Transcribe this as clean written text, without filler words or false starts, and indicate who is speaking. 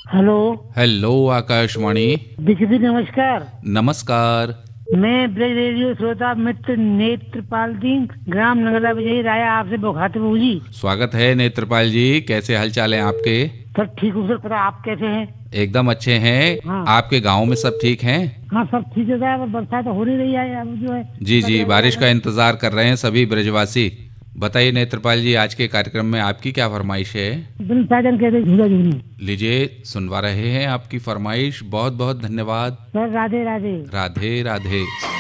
Speaker 1: Hello.
Speaker 2: Hello Akashvani.
Speaker 1: Dixit जी नमस्कार।
Speaker 2: नमस्कार।
Speaker 1: मैं ब्रज रेडियो श्रोता मित्र नेत्रपाल सिंह, ग्राम नगला विजयी राया आपसे मुखातिब हूँ जी।
Speaker 2: स्वागत है नेत्रपाल जी, कैसे हालचाल हैं आपके?
Speaker 1: सर ठीक हूँ सर, पता आप कैसे हैं?
Speaker 2: एकदम अच्छे हैं।
Speaker 1: हाँ।
Speaker 2: आपके गांव में सब ठीक हैं?
Speaker 1: हाँ सब ठीक है सर, बरसात तो हो नहीं रही है अब जो है।
Speaker 2: जी
Speaker 1: पता
Speaker 2: जी,
Speaker 1: चला
Speaker 2: बारिश का
Speaker 1: जाएगा।
Speaker 2: इंतजार कर रहे हैं सभी ब्रजवासी। बताइए नेत्रपाल जी, आज के कार्यक्रम में आपकी क्या फरमाइश है?
Speaker 1: बिन साजन कहते झूला झूलनी।
Speaker 2: लीजिए, सुनवा रहे हैं आपकी फरमाइश। बहुत बहुत धन्यवाद।
Speaker 1: सर राधे राधे।
Speaker 2: राधे राधे।